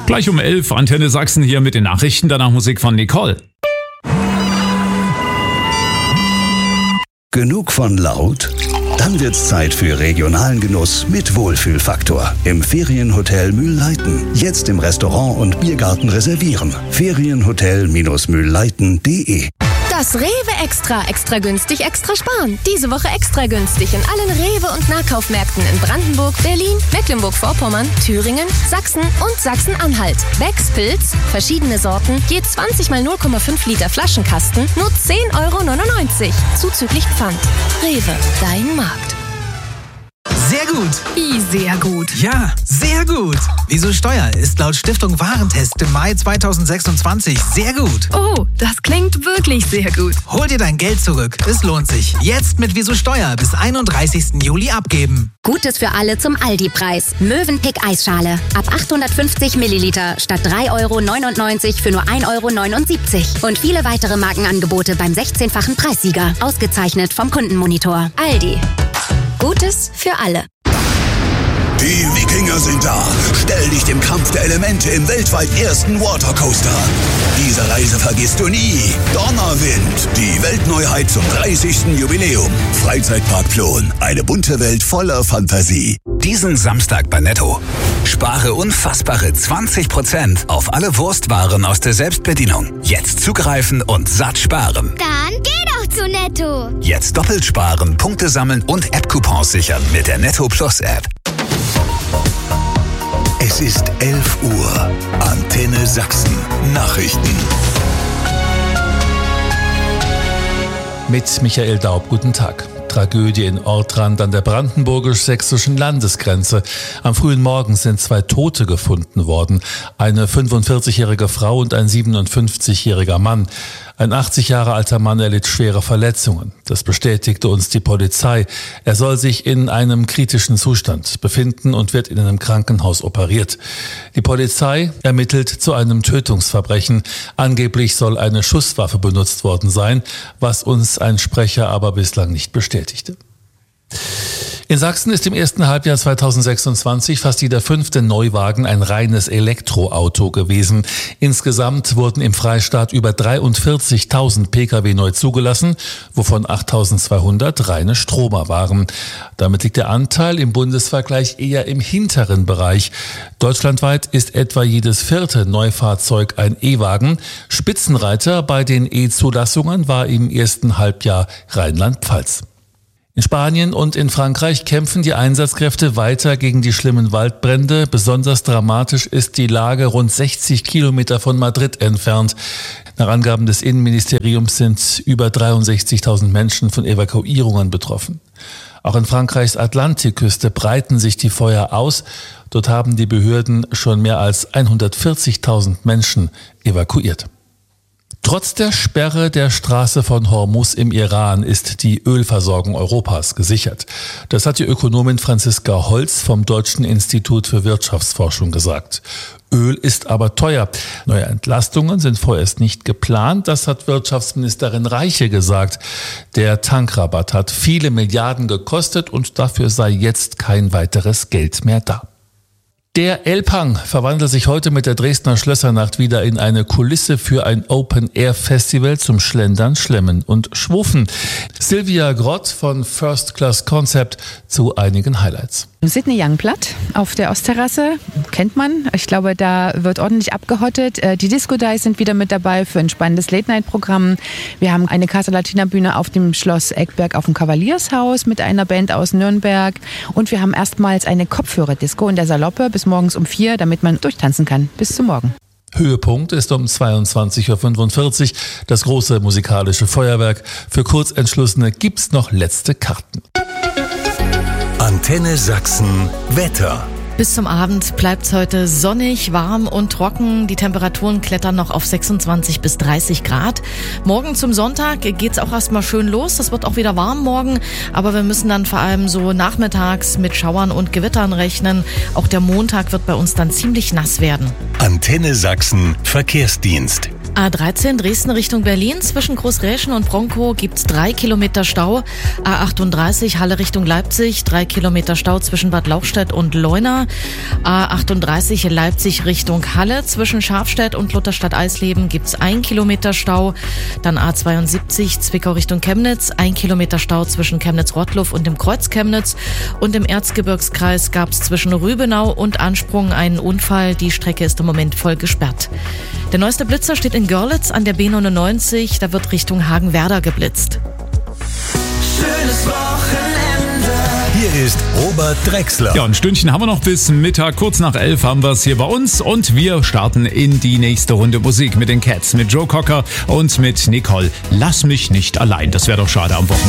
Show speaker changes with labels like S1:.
S1: Gleich um 11 Antenne Sachsen hier mit den Nachrichten, danach Musik von Nicole.
S2: Genug von laut? Dann wird's Zeit für regionalen Genuss mit Wohlfühlfaktor im Ferienhotel Mühlleiten. Jetzt im Restaurant und Biergarten reservieren. Ferienhotel-mühlleiten.de.
S3: Das Rewe extra günstig, extra sparen. Diese Woche extra günstig in allen Rewe- und Nahkaufmärkten in Brandenburg, Berlin, Mecklenburg-Vorpommern, Thüringen, Sachsen und Sachsen-Anhalt. Becks Pilz, verschiedene Sorten, je 20 mal 0,5 Liter Flaschenkasten, nur 10,99 €. Zuzüglich Pfand. Rewe, dein Markt.
S4: Sehr gut.
S5: Wie sehr gut?
S4: Ja, sehr gut. Wieso Steuer ist laut Stiftung Warentest im Mai 2026 sehr gut.
S5: Oh, das klingt wirklich sehr gut.
S4: Hol dir dein Geld zurück. Es lohnt sich. Jetzt mit Wieso Steuer bis 31. Juli abgeben.
S6: Gutes für alle zum Aldi-Preis. Mövenpick Eisschale. Ab 850 Milliliter statt 3,99 € für nur 1,79 €. Und viele weitere Markenangebote beim 16-fachen Preissieger. Ausgezeichnet vom Kundenmonitor. Aldi. Gutes für alle.
S2: Die Wikinger sind da. Stell dich dem Kampf der Elemente im weltweit ersten Watercoaster an. Diese Reise vergisst du nie. Donnerwind, die Weltneuheit zum 30. Jubiläum. Freizeitpark Plon, eine bunte Welt voller Fantasie.
S7: Diesen Samstag bei Netto. Spare unfassbare 20% auf alle Wurstwaren aus der Selbstbedienung. Jetzt zugreifen und satt sparen.
S8: Dann geh doch zu Netto.
S7: Jetzt doppelt sparen, Punkte sammeln und App-Coupons sichern mit der Netto Plus App.
S2: Es ist 11 Uhr. Antenne Sachsen. Nachrichten.
S9: Mit Michael Daub, guten Tag. Tragödie in Ortrand an der brandenburgisch-sächsischen Landesgrenze. Am frühen Morgen sind 2 Tote gefunden worden. Eine 45-jährige Frau und ein 57-jähriger Mann. Ein 80 Jahre alter Mann erlitt schwere Verletzungen. Das bestätigte uns die Polizei. Er soll sich in einem kritischen Zustand befinden und wird in einem Krankenhaus operiert. Die Polizei ermittelt zu einem Tötungsverbrechen. Angeblich soll eine Schusswaffe benutzt worden sein, was uns ein Sprecher aber bislang nicht bestätigte. In Sachsen ist im ersten Halbjahr 2026 fast jeder 5. Neuwagen ein reines Elektroauto gewesen. Insgesamt wurden im Freistaat über 43.000 Pkw neu zugelassen, wovon 8.200 reine Stromer waren. Damit liegt der Anteil im Bundesvergleich eher im hinteren Bereich. Deutschlandweit ist etwa jedes 4. Neufahrzeug ein E-Wagen. Spitzenreiter bei den E-Zulassungen war im ersten Halbjahr Rheinland-Pfalz. In Spanien und in Frankreich kämpfen die Einsatzkräfte weiter gegen die schlimmen Waldbrände. Besonders dramatisch ist die Lage rund 60 Kilometer von Madrid entfernt. Nach Angaben des Innenministeriums sind über 63.000 Menschen von Evakuierungen betroffen. Auch in Frankreichs Atlantikküste breiten sich die Feuer aus. Dort haben die Behörden schon mehr als 140.000 Menschen evakuiert. Trotz der Sperre der Straße von Hormuz im Iran ist die Ölversorgung Europas gesichert. Das hat die Ökonomin Franziska Holz vom Deutschen Institut für Wirtschaftsforschung gesagt. Öl ist aber teuer. Neue Entlastungen sind vorerst nicht geplant. Das hat Wirtschaftsministerin Reiche gesagt. Der Tankrabatt hat viele Milliarden gekostet und dafür sei jetzt kein weiteres Geld mehr da. Der Elbhang verwandelt sich heute mit der Dresdner Schlössernacht wieder in eine Kulisse für ein Open-Air-Festival zum Schlendern, Schlemmen und Schwufen. Silvia Grott von First Class Concept zu einigen Highlights.
S10: Sydney Youngblood auf der Ostterrasse, kennt man. Ich glaube, da wird ordentlich abgehottet. Die Disco Dice sind wieder mit dabei für ein spannendes Late-Night-Programm. Wir haben eine Casa Latina-Bühne auf dem Schloss Eckberg auf dem Kavaliershaus mit einer Band aus Nürnberg. Und wir haben erstmals eine Kopfhörer-Disco in der Saloppe bis morgens um 4, damit man durchtanzen kann. Bis zum Morgen.
S9: Höhepunkt ist um 22.45 Uhr das große musikalische Feuerwerk. Für Kurzentschlossene gibt's noch letzte Karten.
S2: Antenne Sachsen Wetter.
S11: Bis zum Abend bleibt es heute sonnig, warm und trocken. Die Temperaturen klettern noch auf 26 bis 30 Grad. Morgen zum Sonntag geht's auch erstmal schön los. Es wird auch wieder warm morgen, aber wir müssen dann vor allem so nachmittags mit Schauern und Gewittern rechnen. Auch der Montag wird bei uns dann ziemlich nass werden.
S2: Antenne Sachsen Verkehrsdienst.
S11: A13 Dresden Richtung Berlin. Zwischen Großräschen und Bronkow gibt's 3 Kilometer Stau. A38 Halle Richtung Leipzig. 3 Kilometer Stau zwischen Bad Lauchstädt und Leuna. A38 Leipzig Richtung Halle. Zwischen Schafstedt und Lutherstadt-Eisleben gibt's 1 Kilometer Stau. Dann A72 Zwickau Richtung Chemnitz. 1 Kilometer Stau zwischen Chemnitz-Rottluff und dem Kreuz Chemnitz. Und im Erzgebirgskreis gab's zwischen Rübenau und Ansprung einen Unfall. Die Strecke ist im Moment voll gesperrt. Der neueste Blitzer steht in Görlitz an der B99. Da wird Richtung Hagenwerder geblitzt.
S12: Schönes Wochenende.
S7: Hier ist Robert Drexler.
S1: Ja, ein Stündchen haben wir noch bis Mittag. Kurz nach 11 haben wir es hier bei uns. Und wir starten in die nächste Runde Musik mit den Cats, mit Joe Cocker und mit Nicole. Lass mich nicht allein. Das wäre doch schade am Wochenende.